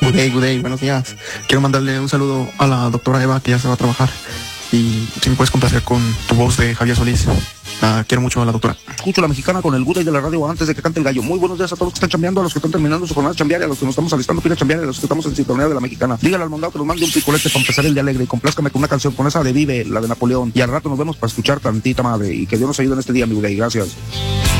Good day, buenos días. Quiero mandarle un saludo a la doctora Eva, que ya se va a trabajar. Y si me puedes complacer con tu voz de Javier Solís. Quiero mucho a la doctora. Escucho la mexicana con el Good Day de la radio antes de que cante el gallo. Muy buenos días a todos los que están chambeando, a los que están terminando su jornada chambear, a los que nos estamos alistando para ir a chambear, a los que estamos en sintonía de la mexicana. Dígale al mandado que nos mande un picolete para empezar el día alegre y complázcame con una canción, con esa de Vive, la de Napoleón. Y al rato nos vemos para escuchar tantita madre. Y que Dios nos ayude en este día, mi Good Day. Gracias.